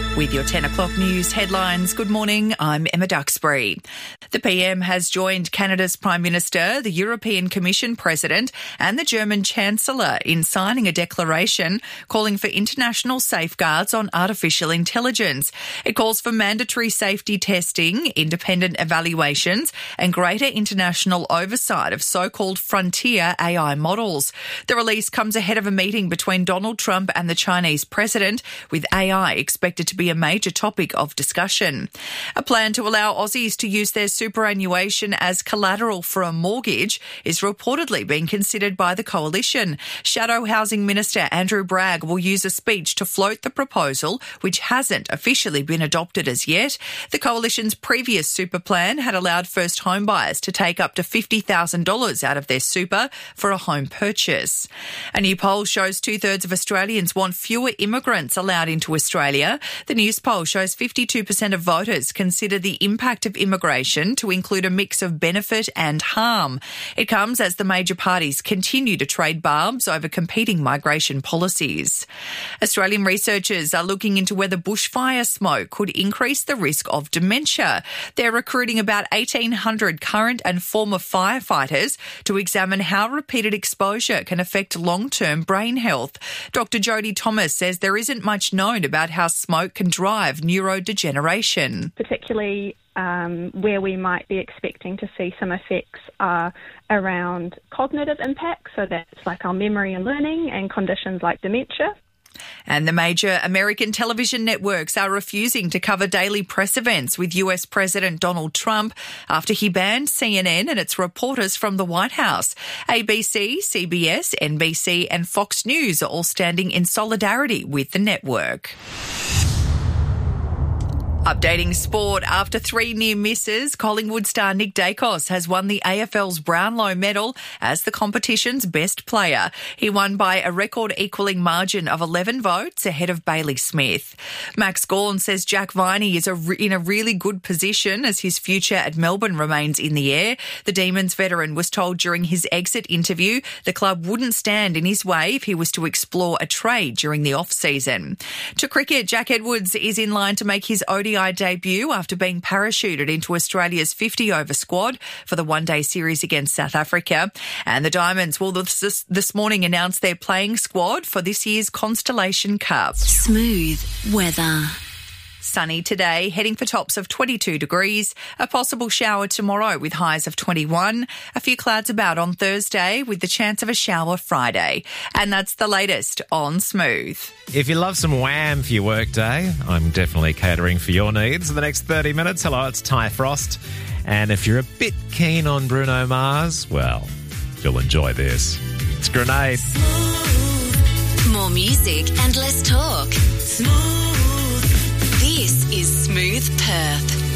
With your 10 o'clock news headlines, good morning, I'm Emma Duxbury. The PM has joined Canada's Prime Minister, the European Commission President and the German Chancellor in signing a declaration calling for international safeguards on artificial intelligence. It calls for mandatory safety testing, independent evaluations and greater international oversight of so-called frontier AI models. The release comes ahead of a meeting between Donald Trump and the Chinese president, with AI expected to be a major topic of discussion. A plan to allow Aussies to use their superannuation as collateral for a mortgage is reportedly being considered by the coalition. Shadow Housing Minister Andrew Bragg will use a speech to float the proposal, which hasn't officially been adopted as yet. The coalition's previous super plan had allowed first home buyers to take up to $50,000 out of their super for a home purchase. A new poll shows 2/3 of Australians want fewer immigrants allowed into Australia. The news poll shows 52% of voters consider the impact of immigration to include a mix of benefit and harm. It comes as the major parties continue to trade barbs over competing migration policies. Australian researchers are looking into whether bushfire smoke could increase the risk of dementia. They're recruiting about 1,800 current and former firefighters to examine how repeated exposure can affect long-term brain health. Dr. Jodie Thomas says there isn't much known about how smoke can drive neurodegeneration. Particularly where we might be expecting to see some effects are around cognitive impacts, so that's like our memory and learning, and conditions like dementia. And the major American television networks are refusing to cover daily press events with US President Donald Trump after he banned CNN and its reporters from the White House. ABC, CBS, NBC and Fox News are all standing in solidarity with the network. Updating sport, after 3 near misses, Collingwood star Nick Dacos has won the AFL's Brownlow medal as the competition's best player. He won by a record-equalling margin of 11 votes ahead of Bailey Smith. Max Gawn says Jack Viney is in a really good position as his future at Melbourne remains in the air. The Demons veteran was told during his exit interview the club wouldn't stand in his way if he was to explore a trade during the off-season. To cricket, Jack Edwards is in line to make his ODI debut after being parachuted into Australia's 50-over squad for the one-day series against South Africa. And the Diamonds will this morning announce their playing squad for this year's Constellation Cup. Smooth weather. Sunny today, heading for tops of 22 degrees. A possible shower tomorrow with highs of 21. A few clouds about on Thursday with the chance of a shower Friday. And that's the latest on Smooth. If you love some wham for your workday, I'm definitely catering for your needs. In the next 30 minutes, hello, it's Ty Frost. And if you're a bit keen on Bruno Mars, well, you'll enjoy this. It's Grenade. Smooth. More music and less talk. Smooth. This is Smooth Perth.